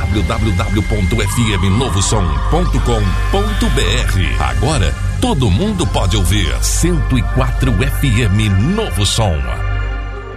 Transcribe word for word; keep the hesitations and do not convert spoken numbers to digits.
w w w ponto f m novo som ponto com ponto b r. Agora, todo mundo pode ouvir cento e quatro F M Novo Som.